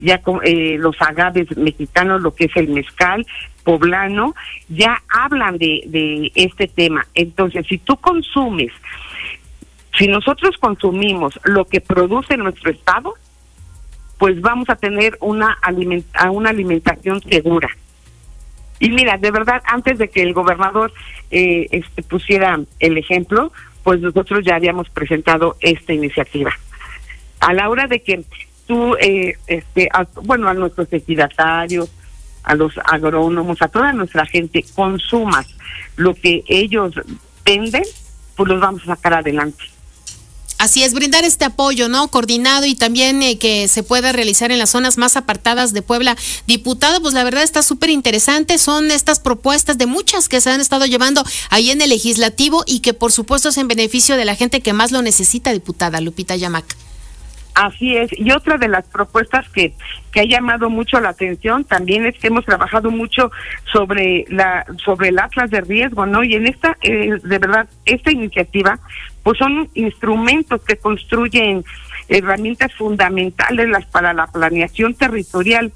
ya los agaves mexicanos, lo que es el mezcal poblano, ya hablan de este tema. Entonces, si nosotros consumimos lo que produce nuestro estado, pues vamos a tener una alimentación segura. Y mira, de verdad, antes de que el gobernador pusiera el ejemplo, pues nosotros ya habíamos presentado esta iniciativa. A la hora de que tú, a nuestros ejidatarios, a los agrónomos, a toda nuestra gente, consumas lo que ellos venden, pues los vamos a sacar adelante. Así es, brindar este apoyo, ¿no? Coordinado y también que se pueda realizar en las zonas más apartadas de Puebla. Diputado, pues la verdad está súper interesante. Son estas propuestas de muchas que se han estado llevando ahí en el legislativo y que por supuesto es en beneficio de la gente que más lo necesita, diputada Lupita Yamac. Así es, y otra de las propuestas que ha llamado mucho la atención también es que hemos trabajado mucho sobre el Atlas de riesgo, ¿no? Y en esta, de verdad, esta iniciativa, pues son instrumentos que construyen herramientas fundamentales para la planeación territorial.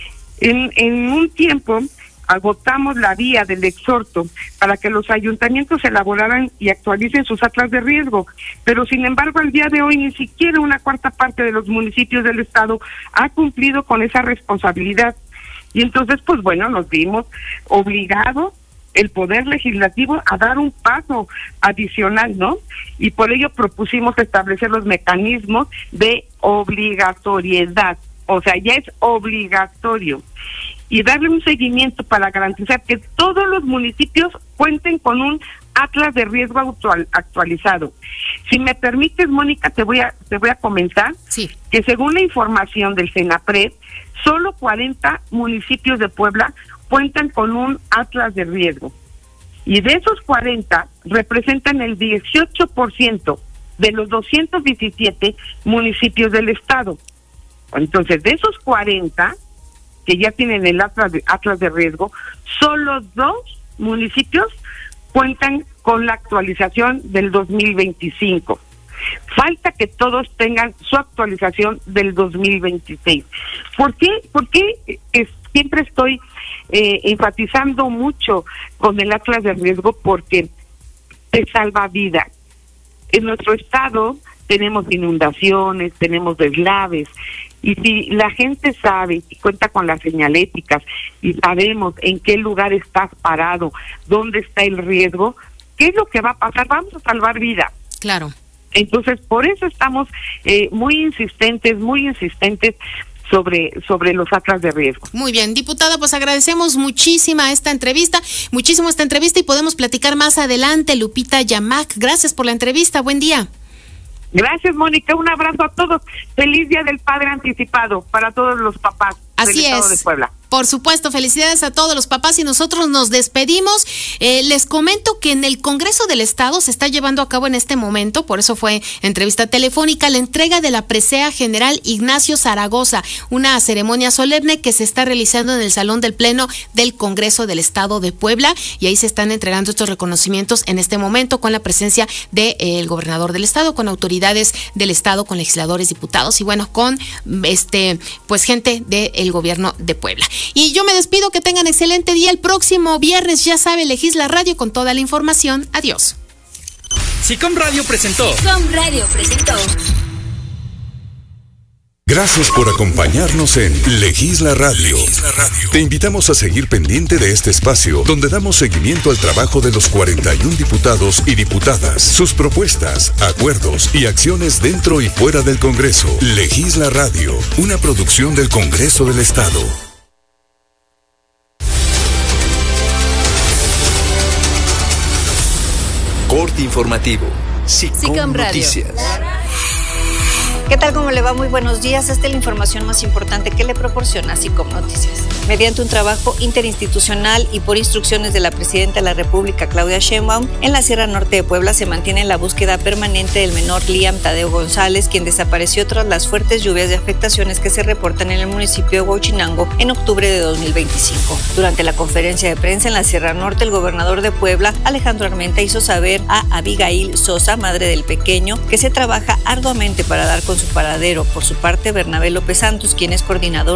En un tiempo agotamos la vía del exhorto para que los ayuntamientos elaboraran y actualicen sus atlas de riesgo, pero sin embargo al día de hoy ni siquiera una cuarta parte de los municipios del estado ha cumplido con esa responsabilidad. Y entonces, pues bueno, nos vimos obligados el Poder Legislativo a dar un paso adicional, ¿no? Y por ello propusimos establecer los mecanismos de obligatoriedad, o sea, ya es obligatorio, y darle un seguimiento para garantizar que todos los municipios cuenten con un atlas de riesgo actualizado. Si me permites, Mónica, te voy a comentar que según la información del CENAPRED, solo 40 municipios de Puebla cuentan con un atlas de riesgo. Y de esos 40 representan el 18% de los 217 municipios del estado. Entonces, de esos 40 que ya tienen el atlas de riesgo, solo 2 municipios cuentan con la actualización del 2025. Falta que todos tengan su actualización del 2026. ¿Por qué siempre estoy enfatizando mucho con el atlas de riesgo? Porque te salva vidas. En nuestro estado tenemos inundaciones, tenemos deslaves, y si la gente sabe y cuenta con las señaléticas y sabemos en qué lugar estás parado, dónde está el riesgo, ¿qué es lo que va a pasar? Vamos a salvar vidas. Claro. Entonces, por eso estamos muy insistentes sobre los atlas de riesgo. Muy bien, diputada, pues agradecemos muchísimo esta entrevista y podemos platicar más adelante. Lupita Yamac, gracias por la entrevista, buen día. Gracias, Mónica, un abrazo a todos. Feliz Día del Padre anticipado para todos los papás del estado de Puebla. Por supuesto, felicidades a todos los papás y nosotros nos despedimos. Les comento que en el Congreso del Estado se está llevando a cabo en este momento, por eso fue entrevista telefónica, la entrega de la presea general Ignacio Zaragoza, una ceremonia solemne que se está realizando en el Salón del Pleno del Congreso del Estado de Puebla, y ahí se están entregando estos reconocimientos en este momento con la presencia del gobernador del Estado, con autoridades del Estado, con legisladores, diputados y bueno, con pues gente del gobierno de Puebla. Y yo me despido, que tengan excelente día. El próximo viernes, ya sabe, Legisla Radio con toda la información. Adiós. SICOM Radio presentó. Gracias por acompañarnos en Legisla Radio. Te invitamos a seguir pendiente de este espacio, donde damos seguimiento al trabajo de los 41 diputados y diputadas, sus propuestas, acuerdos y acciones dentro y fuera del Congreso. Legisla Radio, una producción del Congreso del Estado. Corte informativo. SICOM Noticias. ¿Qué tal? ¿Cómo le va? Muy buenos días. Esta es la información más importante que le proporciona SICOM Noticias. Mediante un trabajo interinstitucional y por instrucciones de la Presidenta de la República, Claudia Sheinbaum, en la Sierra Norte de Puebla se mantiene la búsqueda permanente del menor Liam Tadeo González, quien desapareció tras las fuertes lluvias de afectaciones que se reportan en el municipio de Huachinango en octubre de 2025. Durante la conferencia de prensa en la Sierra Norte, el gobernador de Puebla, Alejandro Armenta, hizo saber a Abigail Sosa, madre del pequeño, que se trabaja arduamente para dar con su paradero. Por su parte, Bernabé López Santos, quien es coordinador